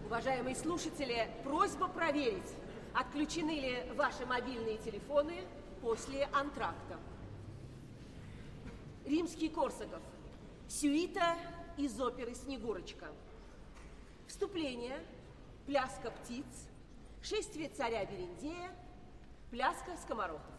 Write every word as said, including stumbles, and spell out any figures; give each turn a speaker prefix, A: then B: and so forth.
A: Уважаемые слушатели, просьба проверить, отключены ли ваши мобильные телефоны после антракта. Римский-Корсаков. Сюита из оперы «Снегурочка». Вступление. Пляска птиц. Шествие царя Берендея. Пляска скоморохов.